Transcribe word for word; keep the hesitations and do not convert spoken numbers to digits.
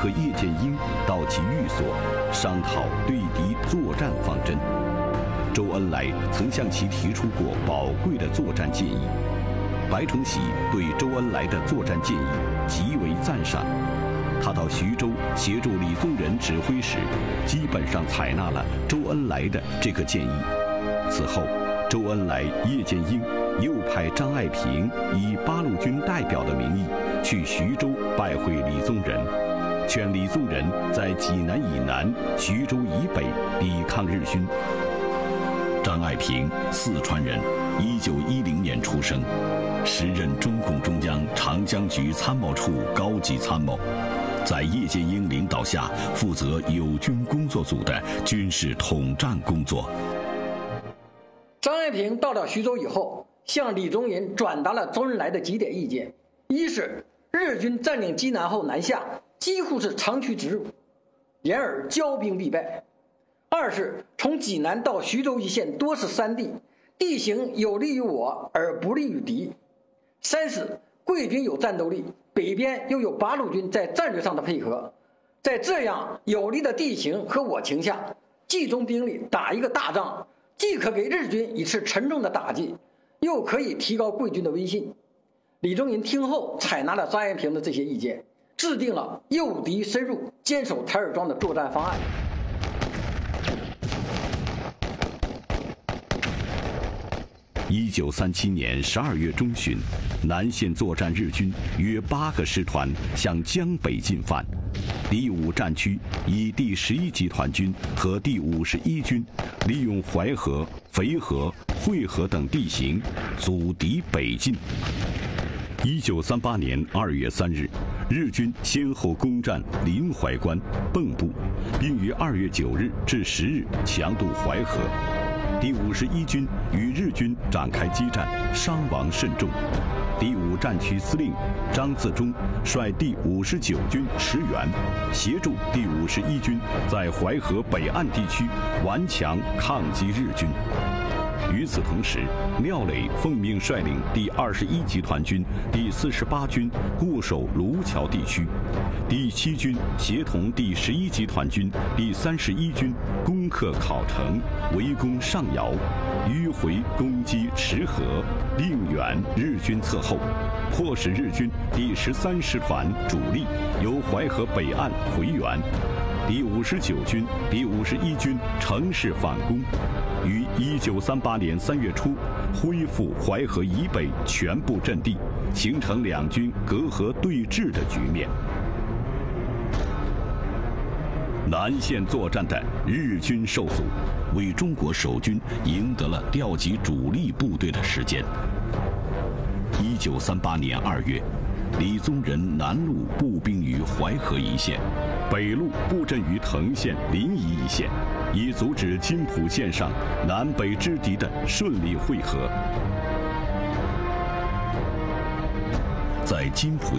和叶剑英到其寓所商讨对敌作战方针。周恩来曾向其提出过宝贵的作战建议，白崇禧对周恩来的作战建议极为赞赏。他到徐州协助李宗仁指挥时，基本上采纳了周恩来的这个建议。此后，周恩来、叶剑英又派张爱萍以八路军代表的名义去徐州拜会李宗仁，劝李宗仁在济南以南、徐州以北抵抗日军。张爱萍，四川人，一九一零年出生，时任中共中央长江局参谋处高级参谋，在叶剑英领导下负责友军工作组的军事统战工作。 张爱萍到了徐州以后，向李宗仁转达了周恩来的几点意见：一是日军占领济南后南下，几乎是长驱直入，然而骄兵必败；二是从济南到徐州一线多是山地，地形有利于我而不利于敌；三是贵军有战斗力，北边又有八路军在战略上的配合，在这样有利的地形和我情下，集中兵力打一个大仗，既可给日军一次沉重的打击，又可以提高贵军的威信。李宗仁听后采纳了张爱萍的这些意见，制定了诱敌深入、坚守台儿庄的作战方案。 一九三七年十二月中旬，南线作战日军约八个师团向江北进犯，第五战区以第十一集团军和第五十一军利用淮河、淝河、会河等地形阻敌北进。一九三八年二月三日，日军先后攻占临淮关、蚌埠，并于二月九日至十日强渡淮河。第五十一军与日军展开激战，伤亡甚重。第五战区司令张自忠率第五十九军驰援，协助第五十一军在淮河北岸地区顽强抗击日军。与此同时，廖磊奉命率领第二十一集团军、第四十八军固守卢桥地区，第七军协同第十一集团军、第三十一军攻克考城，围攻上饶，迂回攻击池河，令远日军侧后，迫使日军第十三师团主力由淮河北岸回援。第五十九军、第五十一军乘势反攻，于一九三八年三月初恢复淮河以北全部阵地，形成两军隔河对峙的局面。南线作战的日军受阻，为中国守军赢得了调集主力部队的时间。一九三八年二月，李宗仁南路步兵于淮河一线，北路布阵于藤县、临沂一线，以阻止津浦线上南北之敌的顺利会合。在津浦